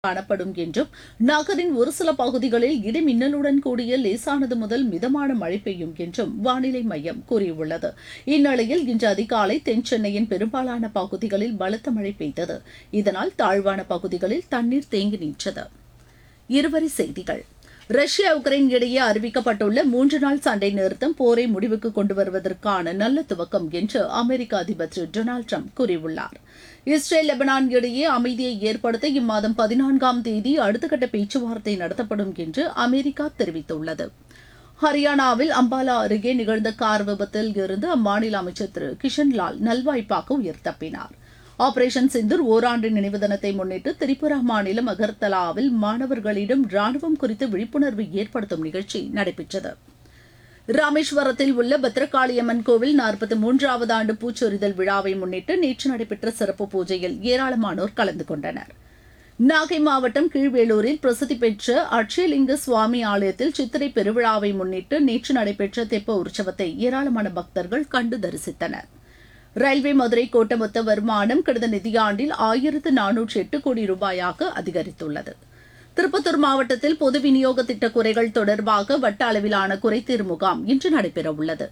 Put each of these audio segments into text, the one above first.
காணப்படும் என்றும் நகரின் ஒரு சில பகுதிகளில் இடி மின்னலுடன் கூடிய லேசானது முதல் மிதமான மழை பெய்யும் என்றும் வானிலை மையம் கூறியுள்ளது. இந்நிலையில் இன்று அதிகாலை தென் சென்னையின் பெரும்பாலான பகுதிகளில் பலத்த மழை பெய்தது. இதனால் தாழ்வான பகுதிகளில் தண்ணீர் தேங்கி நின்றது. இருவரி செய்திகள். ரஷ்யா உக்ரைன் இடையே அறிவிக்கப்பட்டுள்ள 3 நாள் சண்டை நிறுத்தம் போரை முடிவுக்கு கொண்டு வருவதற்கான நல்ல துவக்கம் என்று அமெரிக்க அதிபர் திரு டொனால்டு டிரம்ப் கூறியுள்ளார். இஸ்ரேல் லெபனான் இடையே அமைதியை ஏற்படுத்த இம்மாதம் 14ஆம் தேதி அடுத்தகட்ட பேச்சுவார்த்தை நடத்தப்படும் என்று அமெரிக்கா தெரிவித்துள்ளது. ஹரியானாவில் அம்பாலா அருகே நிகழ்ந்த கார் விபத்தில் இருந்து அம்மாநில அமைச்சர் திரு கிஷன்லால் நல்வாய்ப்பாக உயிர் தப்பினார். ஆபரேஷன் சிந்தூர் ஓராண்டு நினைவு தினத்தை முன்னிட்டு திரிபுரா மாநிலம் அகர்தலாவில் மாணவர்களிடம் ராணுவம் குறித்து விழிப்புணர்வு ஏற்படுத்தும் நிகழ்ச்சி நடைபெற்றது. ராமேஸ்வரத்தில் உள்ள பத்ரகாளியம்மன் கோவில் 43வது ஆண்டு பூச்சொரிதல் விழாவை முன்னிட்டு நேற்று நடைபெற்ற சிறப்பு பூஜையில் ஏராளமானோர் கலந்து கொண்டனர். நாகை மாவட்டம் கீழ்வேளூரில் பிரசித்தி பெற்ற அட்சயலிங்க சுவாமி ஆலயத்தில் சித்திரை பெருவிழாவை முன்னிட்டு நேற்று நடைபெற்ற தெப்ப உற்சவத்தை ஏராளமான பக்தர்கள் கண்டு தரிசித்தனர். ரயில்வே மதுரை கோட்ட மொத்த வருமானம் கடந்த நிதியாண்டில் 1408 கோடி ரூபாயாக அதிகரித்துள்ளது. திருப்பத்தூர் மாவட்டத்தில் பொது விநியோக திட்ட குறைகள் தொடர்பாக வட்ட அளவிலான குறைதீர் முகாம் இன்று நடைபெறவுள்ளது.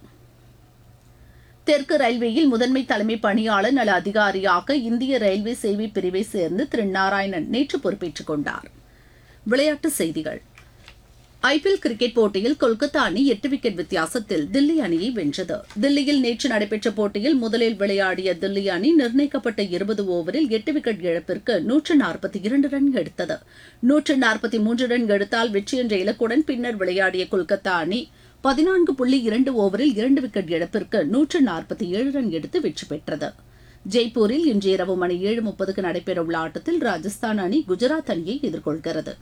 தெற்கு ரயில்வேயில் முதன்மை தலைமை பணியாளர் நல அதிகாரியாக இந்திய ரயில்வே சேவை பிரிவை சேர்ந்து திரு நாராயணன் நேற்று பொறுப்பேற்றுக் கொண்டார். விளையாட்டுச் செய்திகள். ஐபிஎல் கிரிக்கெட் போட்டியில் கொல்கத்தா அணி 8 விக்கெட் வித்தியாசத்தில் தில்லி அணியை வென்றது. தில்லியில் நேற்று நடைபெற்ற போட்டியில் முதலில் விளையாடிய தில்லி அணி நிர்ணயிக்கப்பட்ட 20 ஓவரில் 8 விக்கெட் இழப்பிற்கு 142 ரன் எடுத்தது. 143 ரன் எடுத்தால் வெற்றி என்ற இலக்குடன் பின்னர் விளையாடிய கொல்கத்தா அணி 14.2 ஓவரில் 2 விக்கெட் இழப்பிற்கு 147 ரன் எடுத்து வெற்றி பெற்றது. ஜெய்ப்பூரில் இன்று இரவு மணி 7:30க்கு நடைபெறவுள்ள ஆட்டத்தில் ராஜஸ்தான் அணி குஜராத் அணியை எதிர்கொள்கிறது.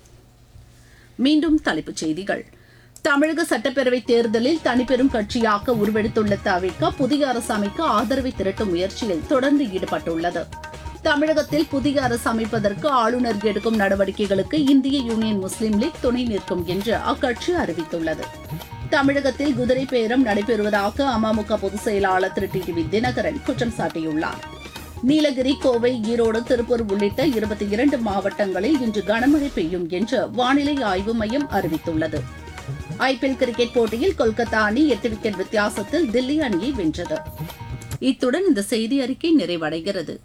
மீண்டும் தலைப்புச் செய்திகள். தமிழக சட்டப்பேரவைத் தேர்தலில் தனிப்பெரும் கட்சியாக உருவெடுத்துள்ள தவிக புதிய அரசு அமைக்க ஆதரவை திரட்டும் முயற்சியில் தொடர்ந்து ஈடுபட்டுள்ளது. தமிழகத்தில் புதிய அரசு அமைப்பதற்கு ஆளுநர் எடுக்கும் நடவடிக்கைகளுக்கு இந்திய யூனியன் முஸ்லீம் லீக் துணை நிற்கும் என்று அக்கட்சி அறிவித்துள்ளது. தமிழகத்தில் குதிரை பேரம் நடைபெறுவதாக அமமுக பொதுச் செயலாளர் திரு டிடிவி தினகரன் குற்றம் சாட்டியுள்ளார். நீலகிரி, கோவை, ஈரோடு, திருப்பூர் உள்ளிட்ட 22 மாவட்டங்களில் இன்று கனமழை பெய்யும் என்று வானிலை ஆய்வு மையம் அறிவித்துள்ளது. ஐபிஎல் கிரிக்கெட் போட்டியில் கொல்கத்தா அணி 8 விக்கெட் வித்தியாசத்தில் தில்லி அணியை வென்றது. இத்துடன் இந்த செய்தி அறிக்கை நிறைவடைகிறது.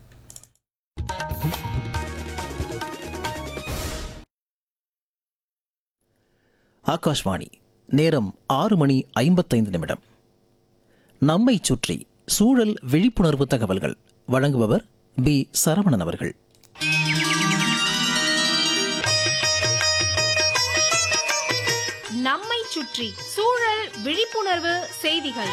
ஆகாஷ்வாணி. நேரம் 6:55. நம்மை சுற்றி சூழல் விழிப்புணர்வு தகவல்கள் வழங்குபவர் பி. சரவணன் அவர்கள். நம்மை சுற்றி சூழல் விழிப்புணர்வு செய்திகள்.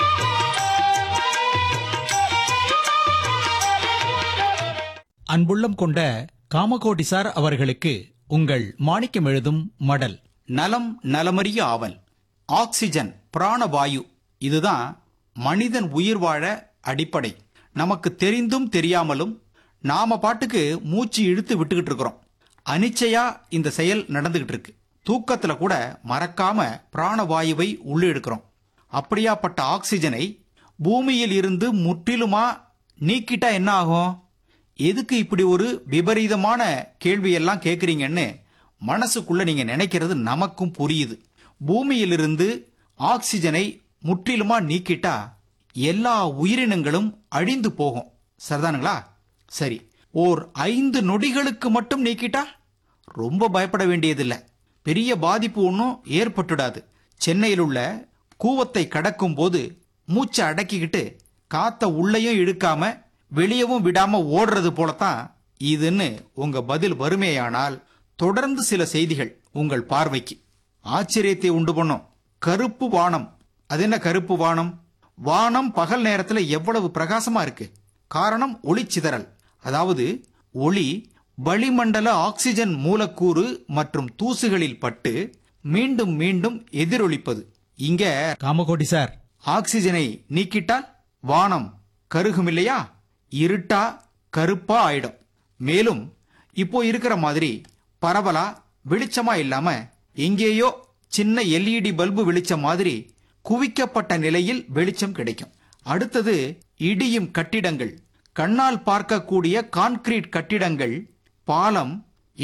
அன்புள்ளம் கொண்ட காமகோடி சார் அவர்களுக்கு உங்கள் மாணிக்கம் எழுதும் மடல். நலம் நலமறிய ஆவல். ஆக்சிஜன் பிராணவாயு, இதுதான் மனிதன் உயிர் வாழ அடிப்படை. நமக்கு தெரிந்தும் தெரியாமலும் நாம பாட்டுக்கு மூச்சு இழுத்து விட்டுக்கிட்டு இருக்கிறோம். அனிச்சையா இந்த செயல் நடந்துகிட்டு இருக்கு. தூக்கத்துல கூட மறக்காம பிராணவாயுவை உள்ளே எடுக்கிறோம். அப்படியாப்பட்ட ஆக்சிஜனை பூமியில் இருந்து முற்றிலுமா நீக்கிட்டா என்ன ஆகும்? எதுக்கு இப்படி ஒரு விபரீதமான கேள்வியெல்லாம் கேட்குறீங்கன்னு மனசுக்குள்ள நீங்க நினைக்கிறது நமக்கும் புரியுது. பூமியிலிருந்து ஆக்சிஜனை முற்றிலுமா நீக்கிட்டா எல்லா உயிரினங்களும் அழிந்து போகும். சரிதானுங்களா? சரி, ஓர் 5 நொடிகளுக்கு மட்டும் நீக்கிட்டா ரொம்ப பயப்பட வேண்டியதில்லை. பெரிய பாதிப்பு ஒன்றும் ஏற்பட்டுடாது. சென்னையில் உள்ள கூவத்தை கடக்கும் போது மூச்சை அடக்கிக்கிட்டு காத்த உள்ளேயும் இழுக்காம வெளியவும் விடாம ஓடுறது போலத்தான் இதுன்னு உங்க பதில் வறுமையானால் தொடர்ந்து சில செய்திகள் உங்கள் பார்வைக்கு ஆச்சரியத்தை உண்டு பண்ணும். கருப்பு வானம். அது என்ன கருப்பு வானம்? வானம் பகல் நேரத்துல எவ்வளவு பிரகாசமா இருக்கு. காரணம் ஒளிச்சிதறல். அதாவது ஒளி வளிமண்டல ஆக்சிஜன் மூலக்கூறு மற்றும் தூசுகளில் பட்டு மீண்டும் மீண்டும் எதிரொலிப்பது. இங்க காமகோடி சார், ஆக்சிஜனை நீக்கிட்டால் வானம் கருகும் இல்லையா? இருட்டா கருப்பா ஆயிடும். மேலும் இப்போ இருக்கிற மாதிரி பரவலா வெளிச்சமா இல்லாம எங்கேயோ சின்ன எல்இடி பல்பு வெளிச்சம் மாதிரி குவிக்கப்பட்ட நிலையில் வெளிச்சம் கிடைக்கும். அடுத்தது இடியும் கட்டிடங்கள். கண்ணால் பார்க்கக்கூடிய கான்கிரீட் கட்டிடங்கள், பாலம்,